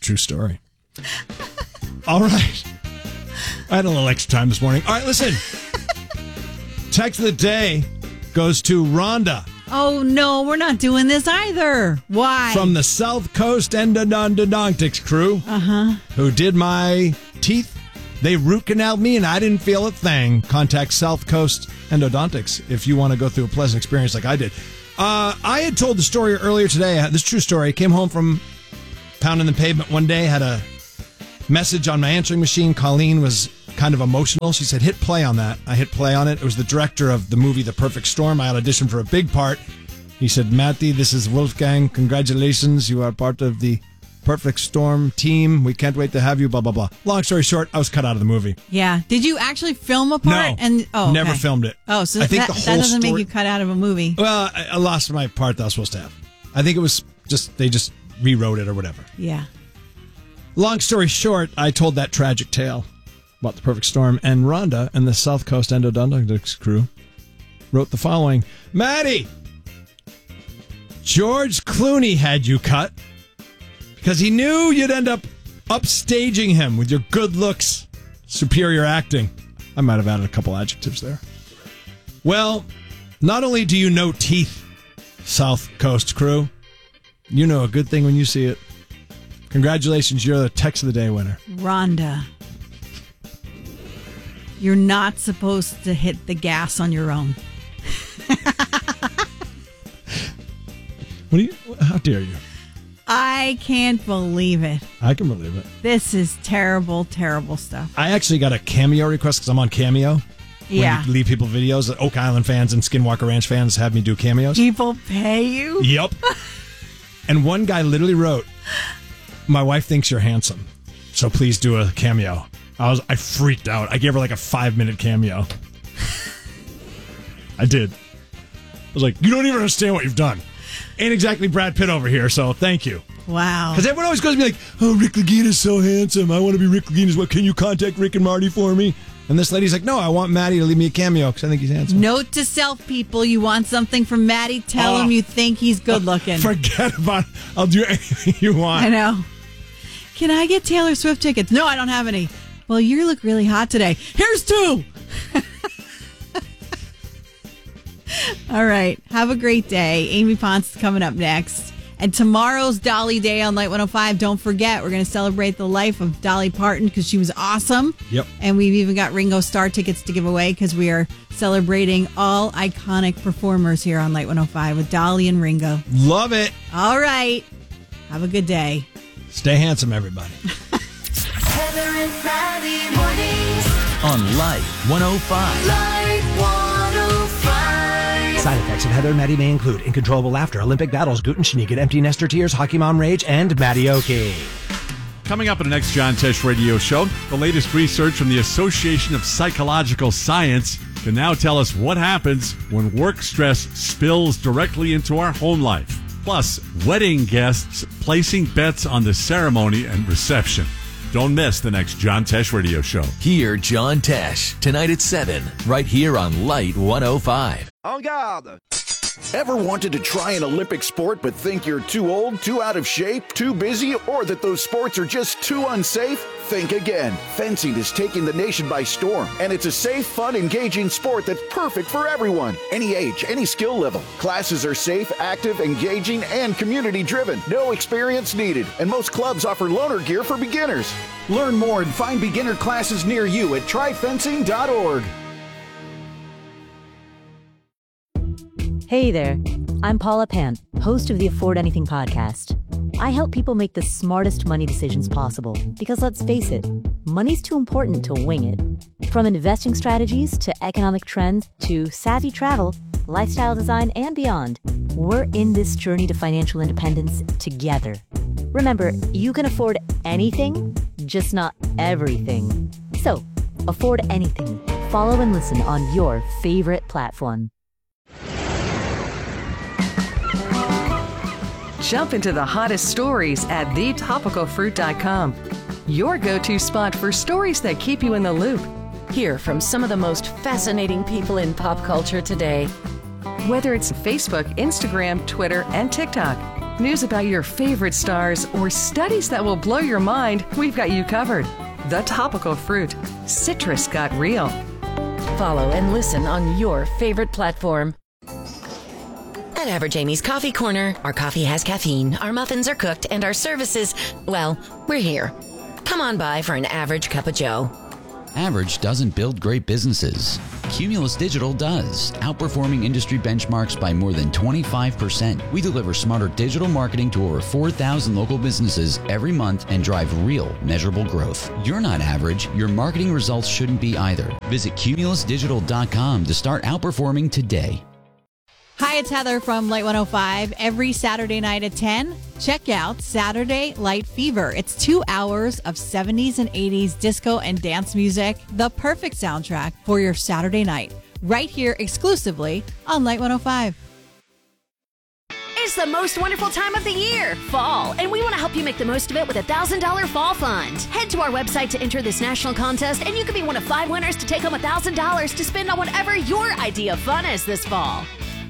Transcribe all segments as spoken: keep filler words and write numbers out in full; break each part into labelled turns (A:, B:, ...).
A: true story. All right. I had a little extra time this morning. All right, listen. Text of the day goes to Rhonda.
B: Oh, no, we're not doing this either. Why?
A: From the South Coast Endodontics crew.
B: Uh-huh.
A: Who did my teeth. They root canaled me and I didn't feel a thing. Contact South Coast Endodontics if you want to go through a pleasant experience like I did. Uh, I had told the story earlier today. This true story. I came home from pounding the pavement one day, had a message on my answering machine. Colleen was kind of emotional. She said, hit play on that. I hit play on it. It was the director of the movie The Perfect Storm. I auditioned for a big part. He said, Matty, this is Wolfgang. Congratulations. You are part of the Perfect Storm team. We can't wait to have you, blah, blah, blah. Long story short, I was cut out of the movie.
B: Yeah. Did you actually film a part?
A: No.
B: And, oh,
A: never
B: okay.
A: filmed it.
B: Oh, so
A: I think
B: that,
A: the whole
B: that doesn't
A: story,
B: make you cut out of a movie.
A: Well, I, I lost my part that I was supposed to have. I think it was just, they just rewrote it or whatever.
B: Yeah.
A: Long story short, I told that tragic tale about The Perfect Storm, and Rhonda and the South Coast Endodontics crew wrote the following. Maddie, George Clooney had you cut because he knew you'd end up upstaging him with your good looks, superior acting. I might have added a couple adjectives there. Well, not only do you know teeth, South Coast crew, you know a good thing when you see it. Congratulations, you're the text of the day winner.
B: Rhonda, you're not supposed to hit the gas on your own.
A: What do you? How dare you?
B: I can't believe it.
A: I can believe it.
B: This is terrible, terrible stuff.
A: I actually got a cameo request because I'm on Cameo.
B: Yeah.
A: When you leave people videos. Oak Island fans and Skinwalker Ranch fans have me do cameos.
B: People pay you?
A: Yep. And one guy literally wrote, my wife thinks you're handsome, so please do a cameo. I was I freaked out. I gave her like a five minute cameo. I did. I was like, you don't even understand what you've done. Ain't exactly Brad Pitt over here, so thank you.
B: Wow.
A: Because everyone always goes to be like, oh, Rick Lagina is so handsome. I want to be Rick Lagina as well. Can you contact Rick and Marty for me? And this lady's like, no, I want Maddie to leave me a cameo because I think he's handsome.
B: Note to self, people, you want something from Maddie, tell
A: oh,
B: him you think he's good looking.
A: Forget about it. I'll do anything you want.
B: I know. Can I get Taylor Swift tickets? No, I don't have any. Well, you look really hot today. Here's two. All right. Have a great day. Amy Ponce is coming up next. And tomorrow's Dolly Day on Light one oh five. Don't forget, we're going to celebrate the life of Dolly Parton because she was awesome.
A: Yep.
B: And we've even got Ringo Starr tickets to give away because we are celebrating all iconic performers here on Light one oh five with Dolly and Ringo.
A: Love it.
B: All right. Have a good day.
A: Stay handsome, everybody.
C: Heather and Maddie mornings
D: on Light one oh five.
C: Light one oh five.
E: Side effects of Heather and Maddie may include uncontrollable laughter, Olympic battles, gluten Schneegett, empty nester tears, hockey mom rage, and Maddie-oki.
F: Coming up in the next John Tesh radio show, the latest research from the Association of Psychological Science can now tell us what happens when work stress spills directly into our home life. Plus, wedding guests placing bets on the ceremony and reception. Don't miss the next John Tesh radio show.
D: Hear John Tesh tonight at seven, right here on Light one oh five.
G: En garde! Ever wanted to try an Olympic sport but think you're too old, too out of shape, too busy, or that those sports are just too unsafe? Think again. Fencing is taking the nation by storm, and it's a safe, fun, engaging sport that's perfect for everyone. Any age, any skill level. Classes are safe, active, engaging, and community-driven. No experience needed, and most clubs offer loaner gear for beginners. Learn more and find beginner classes near you at try fencing dot org.
H: Hey there, I'm Paula Pant, host of the Afford Anything podcast. I help people make the smartest money decisions possible because, let's face it, money's too important to wing it. From investing strategies to economic trends to savvy travel, lifestyle design, and beyond, we're in this journey to financial independence together. Remember, you can afford anything, just not everything. So, afford anything. Follow and listen on your favorite platform.
I: Jump into the hottest stories at the topical fruit dot com. Your go-to spot for stories that keep you in the loop.
J: Hear from some of the most fascinating people in pop culture today.
I: Whether it's Facebook, Instagram, Twitter, and TikTok, news about your favorite stars, or studies that will blow your mind, we've got you covered. The Topical Fruit. Citrus got real.
J: Follow and listen on your favorite platform.
K: At Average Amy's Coffee Corner, our coffee has caffeine, our muffins are cooked, and our services, well, we're here. Come on by for an average cup of joe.
L: Average doesn't build great businesses. Cumulus Digital does, outperforming industry benchmarks by more than twenty-five percent. We deliver smarter digital marketing to over four thousand local businesses every month and drive real, measurable growth. You're not average. Your marketing results shouldn't be either. Visit cumulus digital dot com to start outperforming today.
B: Hi, it's Heather from Light one oh five. Every Saturday night at ten, check out Saturday Light Fever. It's two hours of seventies and eighties disco and dance music, the perfect soundtrack for your Saturday night, right here exclusively on Light one oh five.
M: It's the most wonderful time of the year, fall, and we want to help you make the most of it with a one thousand dollars Fall Fund. Head to our website to enter this national contest, and you could be one of five winners to take home one thousand dollars to spend on whatever your idea of fun is this fall.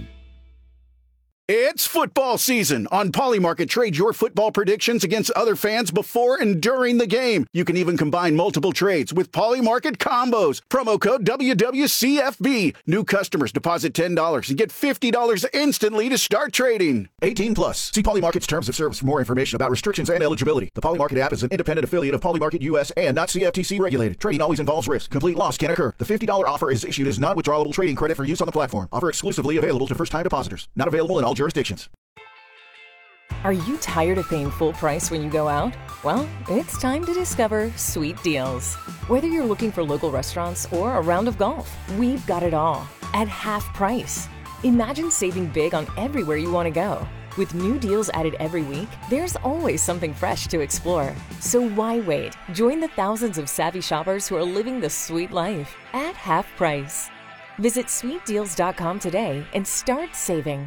G: It's football season. On Polymarket, trade your football predictions against other fans before and during the game. You can even combine multiple trades with Polymarket combos. Promo code W W C F B. New customers deposit ten dollars and get fifty dollars instantly to start trading. eighteen plus. See Polymarket's terms of service for more information about restrictions and eligibility. The Polymarket app is an independent affiliate of Polymarket U S and not C F T C regulated. Trading always involves risk. Complete loss can occur. The fifty dollars offer is issued as non-withdrawable trading credit for use on the platform. Offer exclusively available to first-time depositors. Not available in all jurisdictions.
N: Are you tired of paying full price when you go out? Well, it's time to discover Sweet Deals. Whether you're looking for local restaurants or a round of golf, we've got it all at half price. Imagine saving big on everywhere you want to go. With new deals added every week, there's always something fresh to explore. So why wait? Join the thousands of savvy shoppers who are living the sweet life at half price. Visit sweet deals dot com today and start saving.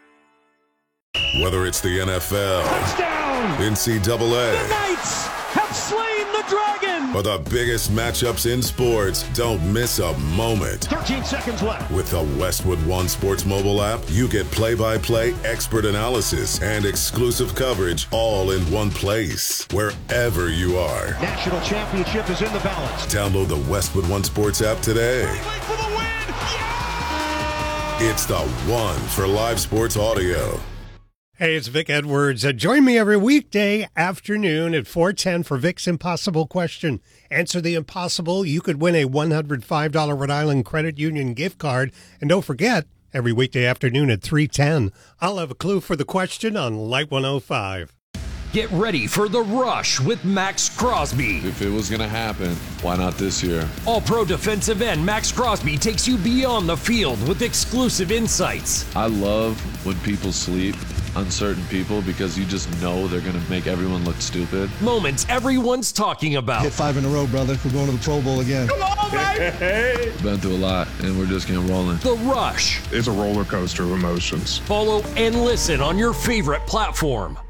O: Whether it's the N F L, touchdown, N C double A,
P: the Knights have slain the dragon,
O: or the biggest matchups in sports, don't miss a moment.
P: thirteen seconds left.
O: With the Westwood One Sports mobile app, you get play-by-play, expert analysis, and exclusive coverage all in one place, wherever you are.
P: National championship is in the balance.
O: Download the Westwood One Sports app today.
P: For the win. Yeah!
O: It's the one for live sports audio.
Q: Hey, it's Vic Edwards. Uh, join me every weekday afternoon at four ten for Vic's Impossible Question. Answer the impossible. You could win a one hundred five dollars Rhode Island Credit Union gift card. And don't forget, every weekday afternoon at three ten, I'll have a clue for the question on Light one oh five.
R: Get ready for The Rush with Max Crosby.
S: If it was going to happen, why not this year?
R: All-pro defensive end Max Crosby takes you beyond the field with exclusive insights.
S: I love when people sleep, uncertain people, because you just know they're going to make everyone look stupid.
R: Moments everyone's talking about.
T: Hit five in a row, brother. We're going to the Pro Bowl again.
S: Come on, baby! Been through a lot, and we're just getting rolling.
R: The Rush.
U: It's a roller coaster of emotions.
R: Follow and listen on your favorite platform.